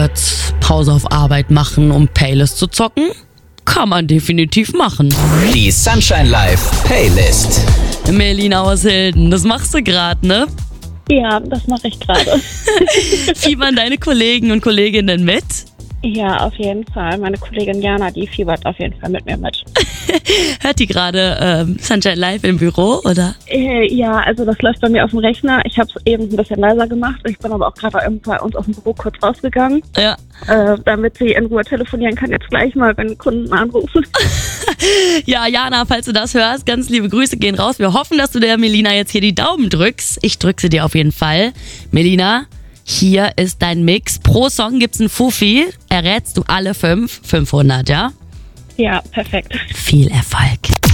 kurz Pause auf Arbeit machen, um Playlist zu zocken? Kann man definitiv machen. Die Sunshine Live Playlist. Melina aus Hilden, das machst du gerade, ne? Ja, das mache ich gerade. Fiebern deine Kollegen und Kolleginnen mit? Ja, auf jeden Fall. Meine Kollegin Jana, die fiebert auf jeden Fall mit mir mit. Hört die gerade Sunshine Live im Büro, oder? Ja, also das läuft bei mir auf dem Rechner. Ich habe es eben ein bisschen leiser gemacht. Ich bin aber auch gerade bei uns aus dem Büro kurz rausgegangen, Ja. damit sie in Ruhe telefonieren kann. Jetzt gleich mal, wenn Kunden anrufen. Ja, Jana, falls du das hörst, ganz liebe Grüße gehen raus. Wir hoffen, dass du der Melina jetzt hier die Daumen drückst. Ich drück sie dir auf jeden Fall. Melina, hier ist dein Mix. Pro Song gibt's einen Fuffi. Errätst du alle 500, ja? Ja, perfekt. Viel Erfolg.